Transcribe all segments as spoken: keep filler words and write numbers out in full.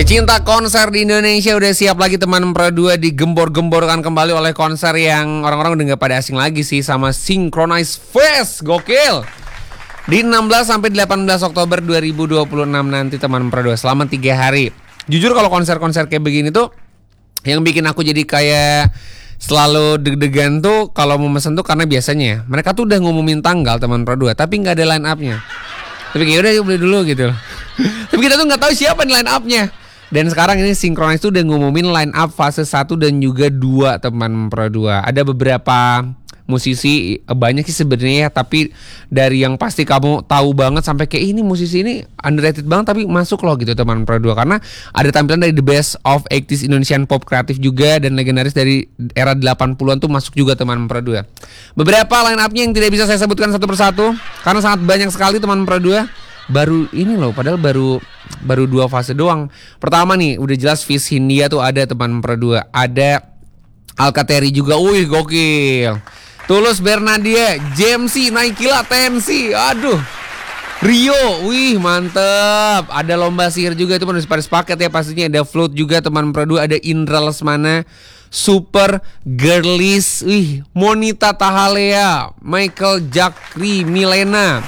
Pecinta konser di Indonesia udah siap lagi teman Pro dua digembor-gemborkan kembali oleh konser yang orang-orang udah gak pada asing lagi sih sama Synchronize Fest. Gokil. Di enam belas sampai delapan belas Oktober dua ribu dua puluh enam nanti teman Pro dua selama tiga hari. Jujur kalau konser-konser kayak begini tuh yang bikin aku jadi kayak selalu deg-degan tuh kalau mau mesen tuh karena biasanya mereka tuh udah ngumumin tanggal teman Pro dua tapi nggak ada line up-nya. Tapi kayak udah beli dulu gitu. Tapi kita tuh nggak tahu siapa nih line up-nya. Dan sekarang ini Synchronize tuh udah ngumumin line up fase satu dan juga dua teman Pro dua. Ada beberapa musisi, banyak sih sebenarnya, tapi dari yang pasti kamu tahu banget sampai kayak ini musisi ini underrated banget tapi masuk loh gitu teman Pro dua. Karena ada tampilan dari the best of eighties Indonesian pop kreatif juga dan legendaris dari era delapan puluhan tuh masuk juga teman Pro dua. Beberapa line up-nya yang tidak bisa saya sebutkan satu persatu karena sangat banyak sekali teman Pro dua. Baru ini loh, padahal baru baru dua fase doang. Pertama nih, udah jelas Fish Hindia tuh ada teman Pro dua. Ada Alkateri juga, wih gokil. Tulus Bernadia, Jamsi, Naikila, Tensi, aduh. Rio, wih mantep. Ada Lomba Sihir juga, itu harus pada sepaket ya pastinya. Ada Float juga teman Pro dua. Ada Indra Lesmana, Super Girlies, wih Monita Tahalea, Michael Jakri, Milena,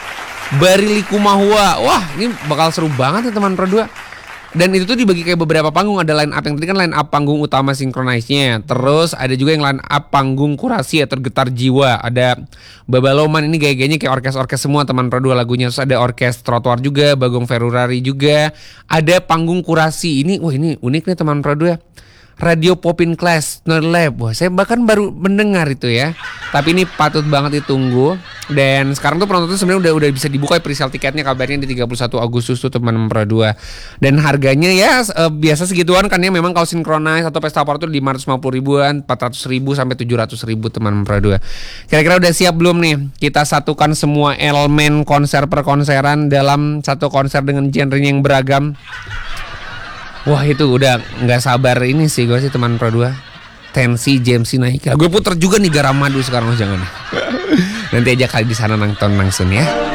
Barili Kumahua. Wah ini bakal seru banget ya teman Pro dua. Dan itu tuh dibagi kayak beberapa panggung. Ada line up yang tadi kan line up panggung utama Synchronize-nya. Terus ada juga yang line up panggung Kurasi atau Getar Jiwa. Ada Babaloman, ini gaya-gayanya kayak orkes-orkes semua teman Pro dua lagunya. Terus ada orkes Trotoar juga, Bagong Ferurari juga. Ada panggung Kurasi. Ini wah ini unik nih teman Pro dua. Radio Popin Class, Nerd Lab. Wah, saya bahkan baru mendengar itu ya. Tapi ini patut banget ditunggu. Dan sekarang tuh penonton tuh sebenarnya udah udah bisa dibuka presale tiketnya kabarnya di tiga puluh satu Agustus tuh teman Pro dua. Dan harganya ya uh, biasa segituan kan ya, memang kalau Synchronize atau Pesta Power tuh lima ratus lima puluh ribuan, empat ratus ribu sampai tujuh ratus ribu teman Pro dua. Kira-kira udah siap belum nih kita satukan semua elemen konser perkonseran dalam satu konser dengan genre yang beragam? Wah itu udah nggak sabar ini sih gue sih teman Pro dua. Tensi, Jamsi, Naikila. Gue puter juga nih Garam Madu sekarang, jangan. Nanti aja kali di sana nonton langsung ya.